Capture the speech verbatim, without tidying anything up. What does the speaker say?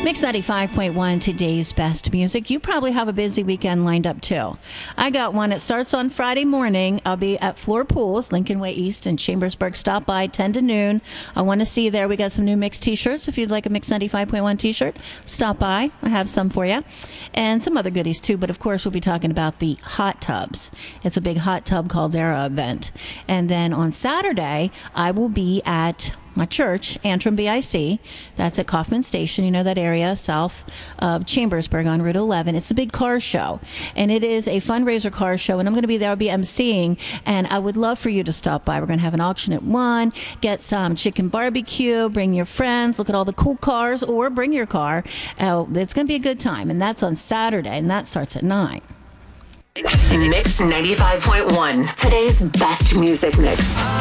Mix ninety-five point one, today's best music. You probably have a busy weekend lined up too. I got one. It starts on Friday morning. I'll be at Floor Pools, Lincoln Way East in Chambersburg. Stop by ten to noon. I want to see you there. We got some new Mix t-shirts. If you'd like a Mix ninety-five point one t-shirt, stop by. I have some for you. And some other goodies too. But of course, we'll be talking about the hot tubs. It's a big hot tub Caldera event. And then on Saturday, I will be at my church, Antrim B I C. That's at Kaufman Station. You know that area south of Chambersburg on Route eleven. It's a big car show, and it is a fundraiser car show, and I'm going to be there. I'll be emceeing, and I would love for you to stop by. We're going to have an auction at one, get some chicken barbecue, bring your friends, look at all the cool cars, or bring your car. Uh, it's going to be a good time, and that's on Saturday, and that starts at nine. Mix ninety-five point one, today's best music mix.